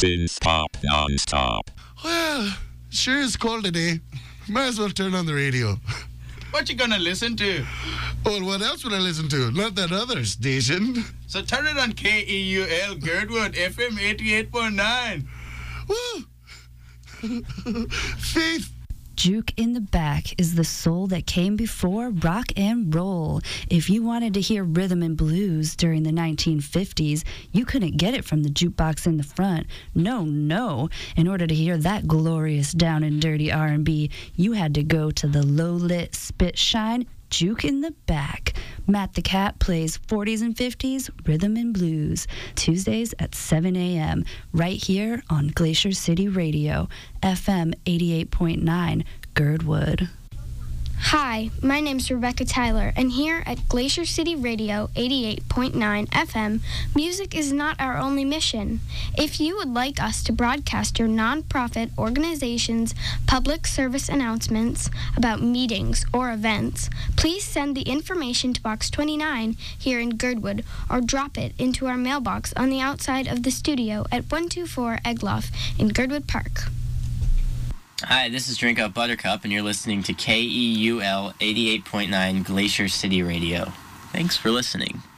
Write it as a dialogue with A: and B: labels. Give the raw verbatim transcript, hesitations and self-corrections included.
A: Spins Pop Non-Stop.
B: Well, sure is cold today. Might as well turn on the radio.
C: What you gonna listen to?
B: Well, what else would I listen to? Not that other station.
C: So turn it on K E U L Girdwood F M eighty-eight point nine.
B: Woo! Faith.
D: Juke in the Back is the soul that came before rock and roll. If you wanted to hear rhythm and blues during the nineteen fifties, you couldn't get it from the jukebox in the front. No, no. In order to hear that glorious down and dirty R and B, you had to go to the low-lit spit shine Juke in the Back. Matt the Cat plays forties and fifties rhythm and blues, Tuesdays at seven a.m., right here on Glacier City Radio, F M eighty-eight point nine, Girdwood.
E: Hi, my name's Rebecca Tyler, and here at Glacier City Radio eighty-eight point nine F M, music is not our only mission. If you would like us to broadcast your nonprofit organization's public service announcements about meetings or events, please send the information to Box twenty-nine here in Girdwood or drop it into our mailbox on the outside of the studio at one two four Egloff in Girdwood Park.
F: Hi, this is Drink Up Buttercup, and you're listening to K E U L eighty-eight point nine Glacier City Radio. Thanks for listening.